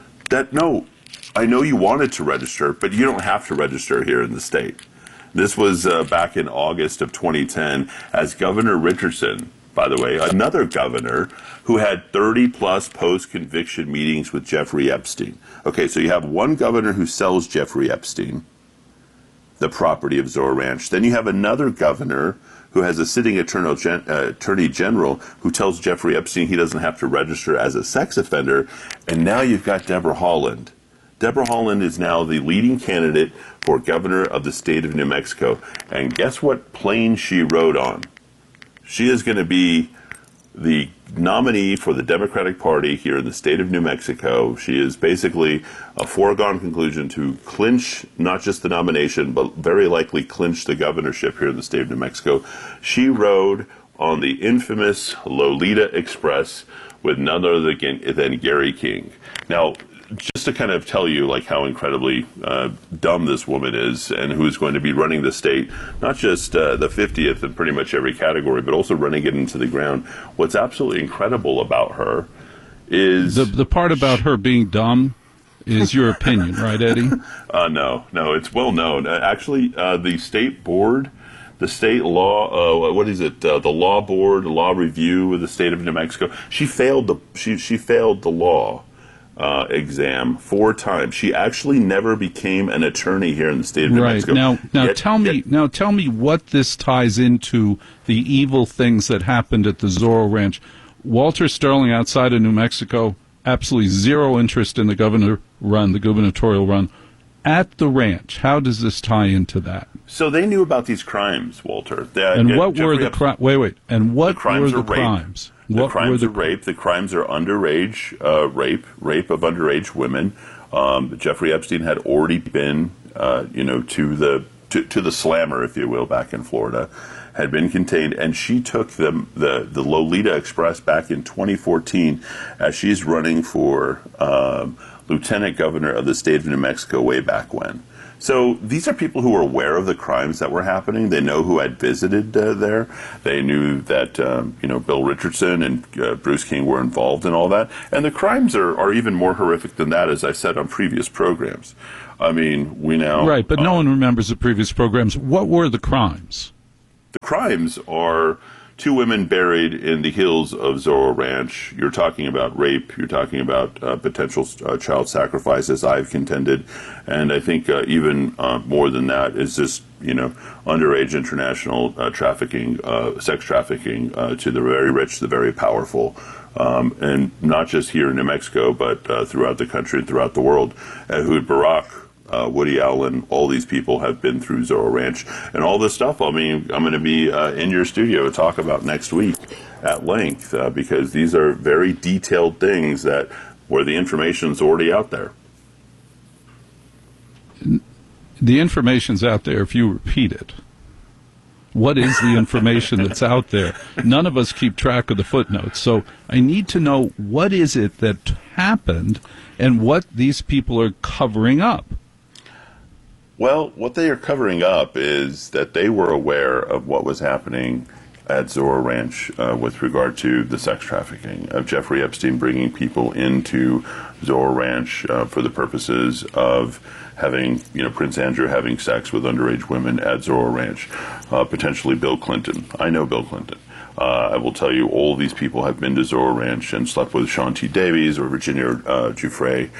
No, I know you wanted to register, but you don't have to register here in the state. This was back in August of 2010 as Governor Richardson, by the way, another governor who had 30-plus post-conviction meetings with Jeffrey Epstein. Okay, so you have one governor who sells Jeffrey Epstein the property of Zorro Ranch. Then you have another governor who has a sitting attorney general who tells Jeffrey Epstein he doesn't have to register as a sex offender. And now you've got Deborah Haaland. Deborah Haaland is now the leading candidate for governor of the state of New Mexico. And guess what plane she rode on? She is going to be the nominee for the Democratic Party here in the state of New Mexico. She is basically a foregone conclusion to clinch not just the nomination, but very likely clinch the governorship here in the state of New Mexico. She rode on the infamous Lolita Express with none other than Gary King. Now, just to kind of tell you like how incredibly dumb this woman is and who's going to be running the state, not just the 50th in pretty much every category, but also running it into the ground. What's absolutely incredible about her is... The part about her being dumb is your opinion, right, Eddie? No, it's well known. Actually, the state board, the state law, the law board, law review of the state of New Mexico, she failed the law exam 4 times. She actually never became an attorney here in the state of New Mexico. Now tell me what this ties into the evil things that happened at the Zorro Ranch. Walter Sterling, outside of New Mexico, absolutely zero interest in the gubernatorial run. At the ranch, how does this tie into that? So they knew about these crimes, Walter. And what were the crimes? Wait. And what were the crimes? The crimes are rape. The crimes are underage rape of underage women. Jeffrey Epstein had already been, to the slammer, if you will, back in Florida, had been contained, and she took the Lolita Express back in 2014 as she's running for lieutenant governor of the state of New Mexico way back when. So these are people who were aware of the crimes that were happening. They know who had visited there. They knew that Bill Richardson and Bruce King were involved in all that. And the crimes are even more horrific than that, as I said on previous programs. I mean, we now... Right, but no one remembers the previous programs. What were the crimes? The crimes are 2 women buried in the hills of Zorro Ranch. You're talking about rape. You're talking about potential child sacrifice, as I've contended. And I think even more than that is just, underage international trafficking, sex trafficking to the very rich, the very powerful. And not just here in New Mexico, but throughout the country and throughout the world. Ehud Barak, Woody Allen, all these people have been through Zorro Ranch. And all this stuff, I mean, I'm going to be in your studio to talk about next week at length, because these are very detailed things where the information's already out there. The information's out there if you repeat it. What is the information that's out there? None of us keep track of the footnotes. So I need to know what is it that happened and what these people are covering up. Well, what they are covering up is that they were aware of what was happening at Zorro Ranch with regard to the sex trafficking of Jeffrey Epstein, bringing people into Zorro Ranch for the purposes of having, Prince Andrew having sex with underage women at Zorro Ranch, potentially Bill Clinton. I know Bill Clinton. I will tell you, all of these people have been to Zorro Ranch and slept with Sean T. Davies or Virginia Giuffre.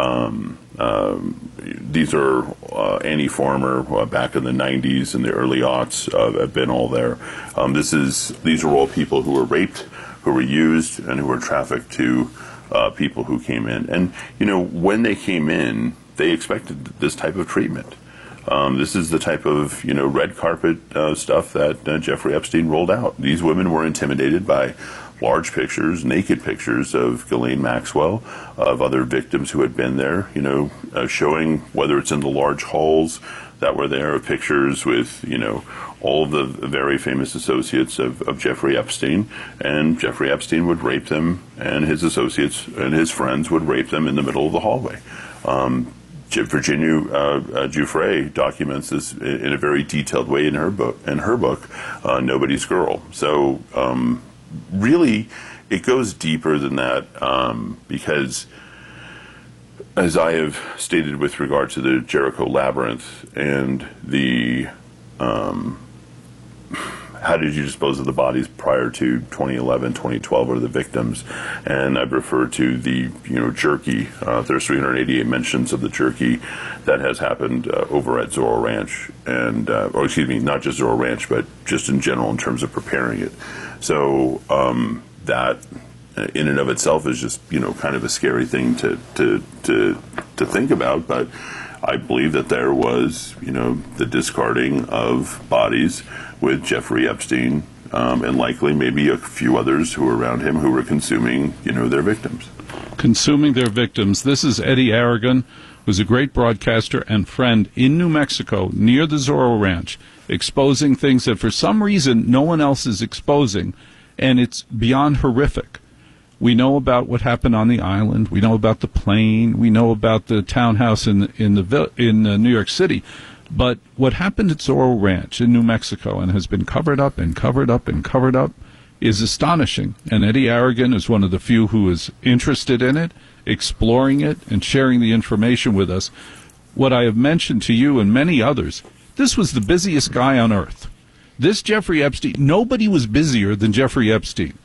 These are Annie Farmer back in the 90s and the early aughts have been all there. These are all people who were raped, who were used, and who were trafficked to people who came in. And, when they came in, they expected this type of treatment. This is the type of, red carpet stuff that Jeffrey Epstein rolled out. These women were intimidated by large pictures, naked pictures of Ghislaine Maxwell, of other victims who had been there, showing, whether it's in the large halls that were there, of pictures with, all of the very famous associates of Jeffrey Epstein. And Jeffrey Epstein would rape them, and his associates and his friends would rape them in the middle of the hallway. Virginia Giuffre documents this in a very detailed way in her book, Nobody's Girl. So really, it goes deeper than that, because, as I have stated with regard to the Jericho Labyrinth and the how did you dispose of the bodies prior to 2011, 2012, or the victims? And I've referred to the, jerky. There's 388 mentions of the jerky that has happened over at Zorro Ranch, and or excuse me, not just Zorro Ranch, but just in general in terms of preparing it. So that in and of itself is just, kind of a scary thing to think about. But I believe that there was, the discarding of bodies with Jeffrey Epstein, and likely maybe a few others who were around him who were consuming, their victims. Consuming their victims. This is Eddie Aragon, who's a great broadcaster and friend in New Mexico, near the Zorro Ranch, exposing things that for some reason no one else is exposing, and it's beyond horrific. We know about what happened on the island. We know about the plane. We know about the townhouse in New York City. But what happened at Zorro Ranch in New Mexico and has been covered up and covered up and covered up is astonishing. And Eddie Aragon is one of the few who is interested in it, exploring it, and sharing the information with us. What I have mentioned to you and many others, this was the busiest guy on earth. This Jeffrey Epstein, nobody was busier than Jeffrey Epstein.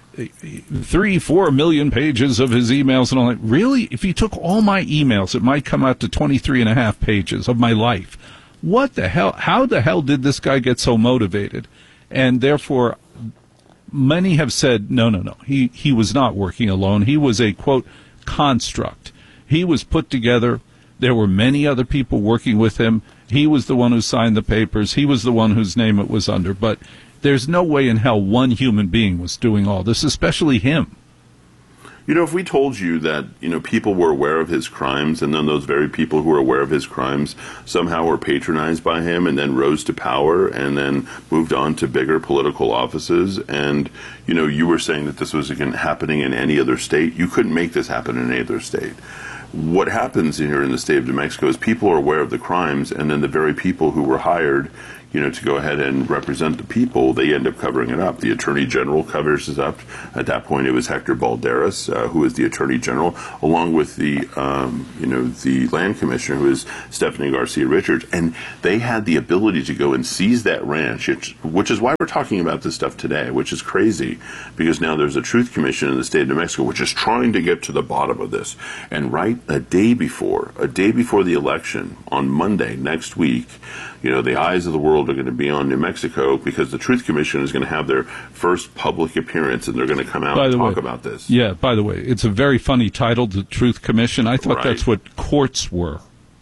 3-4 million pages of his emails and all that. Really? If you took all my emails, it might come out to 23.5 pages of my life. What the hell? How the hell did this guy get so motivated? And therefore, many have said, no. He was not working alone. He was a, quote, construct. He was put together. There were many other people working with him. He was the one who signed the papers. He was the one whose name it was under. But there's no way in hell one human being was doing all this, especially him. If we told you that, people were aware of his crimes, and then those very people who were aware of his crimes somehow were patronized by him and then rose to power and then moved on to bigger political offices, and, you were saying that this was happening in any other state, you couldn't make this happen in any other state. what happens here in the state of New Mexico is people are aware of the crimes, and then the very people who were hired, to go ahead and represent the people, they end up covering it up. The Attorney General covers it up. At that point, it was Hector Balderas, who is the Attorney General, along with the, the Land Commissioner, who is Stephanie Garcia Richards, and they had the ability to go and seize that ranch, which is why we're talking about this stuff today, which is crazy, because now there's a Truth Commission in the state of New Mexico, which is trying to get to the bottom of this. And right a day before the election, on Monday next week, the eyes of the world are going to be on New Mexico, because the Truth Commission is going to have their first public appearance, and they're going to come out and talk about this. Yeah, by the way, it's a very funny title, the Truth Commission. I thought that's what courts were.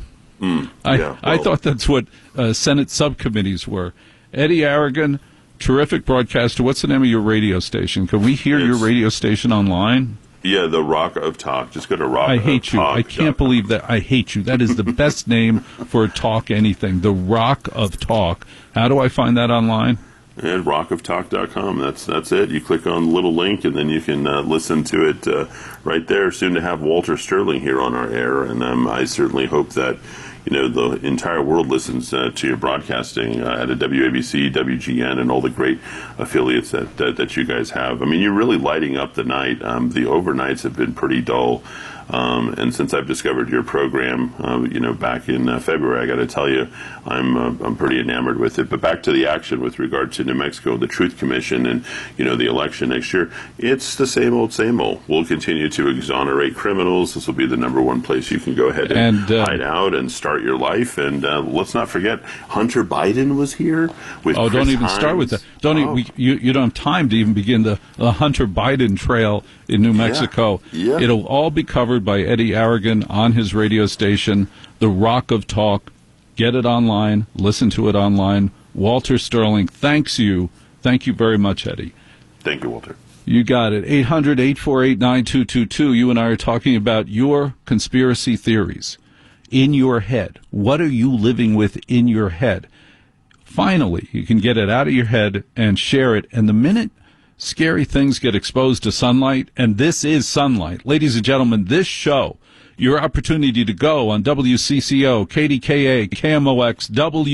I thought that's what Senate subcommittees were. Eddie Aragon, terrific broadcaster. What's the name of your radio station? Can we hear your radio station online? Yeah, the Rock of Talk. Just go to Rock of Talk. I hate you. I can't believe that. I hate you. That is the best name for Talk anything. The Rock of Talk. How do I find that online? At rockoftalk.com. That's it. You click on the little link, and then you can listen to it right there. Soon to have Walter Sterling here on our air, and I certainly hope that the entire world listens to your broadcasting at a WABC, WGN, and all the great affiliates that you guys have. I mean, you're really lighting up the night. The overnights have been pretty dull. And since I've discovered your program, back in February, I got to tell you, I'm pretty enamored with it. But back to the action with regard to New Mexico, the Truth Commission, and the election next year. It's the same old, same old. We'll continue to exonerate criminals. This will be the number one place you can go ahead and hide out and start your life. And let's not forget, Hunter Biden was here with. Oh, Chris don't even Hines. start with that. You don't have time to even begin the Hunter Biden trail in New Mexico. Yeah. It'll all be covered by Eddie Aragon on his radio station, The Rock of Talk. Get it online. Listen to it online. Walter Sterling thanks you. Thank you very much, Eddie. Thank you, Walter. You got it. 800-848-9222. You and I are talking about your conspiracy theories in your head. What are you living with in your head? Finally, you can get it out of your head and share it. And the minute scary things get exposed to sunlight, and this is sunlight. Ladies and gentlemen, this show, your opportunity to go on WCCO, KDKA, KMOX,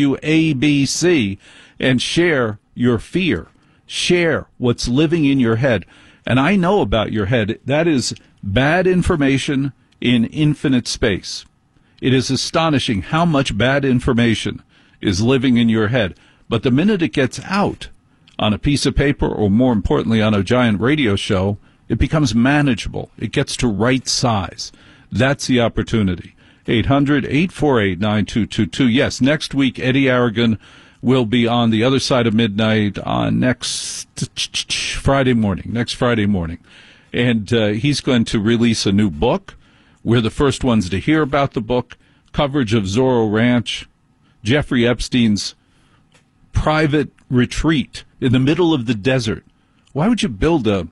WABC, and share your fear. Share what's living in your head. And I know about your head. That is bad information in infinite space. It is astonishing how much bad information is living in your head. But the minute it gets out on a piece of paper, or more importantly on a giant radio show, it becomes manageable. It gets to right size. That's the opportunity. 800-848-9222. Yes, next week, Eddie Aragon will be on the other side of midnight on next Friday morning. And he's going to release a new book. We're the first ones to hear about the book. Coverage of Zorro Ranch, Jeffrey Epstein's private retreat in the middle of the desert. Why would you build a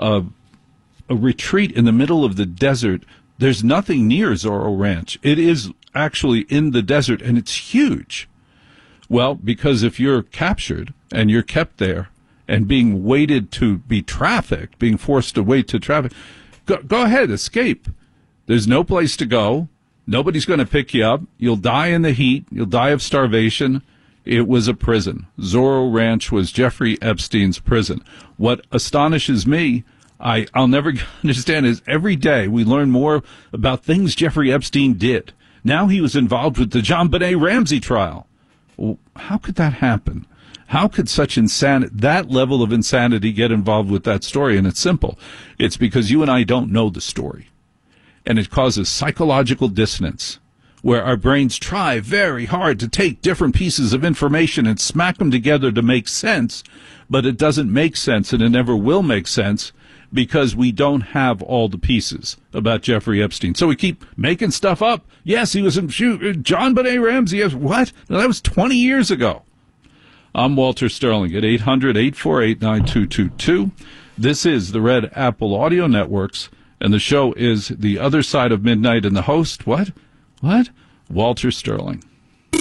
retreat in the middle of the desert? There's nothing near Zorro Ranch. It is actually in the desert, and it's huge. Well, because if you're captured and you're kept there and being waited to be trafficked, being forced to wait to traffic, go ahead, escape. There's no place to go. Nobody's going to pick you up. You'll die in the heat. You'll die of starvation. It was a prison. Zorro Ranch was Jeffrey Epstein's prison. What astonishes me, I'll never understand, is every day we learn more about things Jeffrey Epstein did. Now he was involved with the JonBenet Ramsey trial. Well, how could that happen? How could such that level of insanity get involved with that story? And it's simple. It's because you and I don't know the story. And it causes psychological dissonance, where our brains try very hard to take different pieces of information and smack them together to make sense, but it doesn't make sense, and it never will make sense, because we don't have all the pieces about Jeffrey Epstein. So we keep making stuff up. Yes, he was in JonBenet Ramsey. What? No, that was 20 years ago. I'm Walter Sterling at 800-848-9222. This is the Red Apple Audio Networks, and the show is The Other Side of Midnight, and the host, what? Walter Sterling.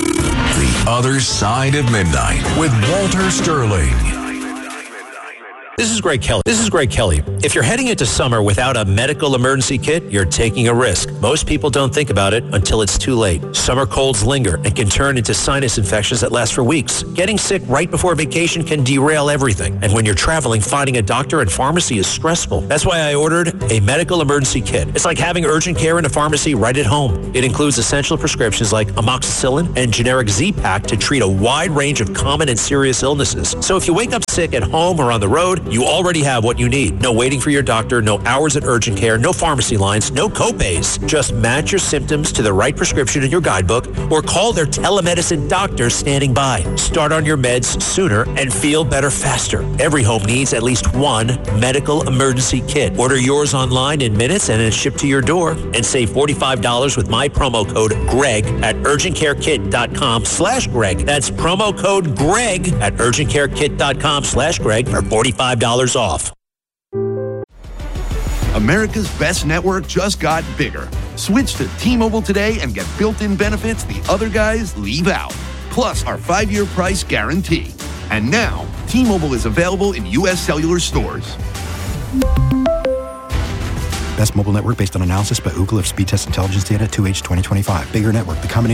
The Other Side of Midnight with Walter Sterling. This is Greg Kelly. If you're heading into summer without a medical emergency kit, you're taking a risk. Most people don't think about it until it's too late. Summer colds linger and can turn into sinus infections that last for weeks. Getting sick right before vacation can derail everything. And when you're traveling, finding a doctor and pharmacy is stressful. That's why I ordered a medical emergency kit. It's like having urgent care in a pharmacy right at home. It includes essential prescriptions like amoxicillin and generic Z-Pak to treat a wide range of common and serious illnesses. So if you wake up sick at home or on the road, you already have what you need. No waiting for your doctor, no hours at urgent care, no pharmacy lines, no copays. Just match your symptoms to the right prescription in your guidebook or call their telemedicine doctor standing by. Start on your meds sooner and feel better faster. Every home needs at least one medical emergency kit. Order yours online in minutes and it's shipped to your door. And save $45 with my promo code GREG at urgentcarekit.com/Greg. That's promo code GREG at urgentcarekit.com/Greg for $45 off. America's best network just got bigger. Switch to T-Mobile today and get built-in benefits the other guys leave out. Plus our 5-year price guarantee. And now, T-Mobile is available in U.S. cellular stores. Best mobile network based on analysis by Ookla of Speedtest Intelligence data 2H 2025. Bigger network. The combination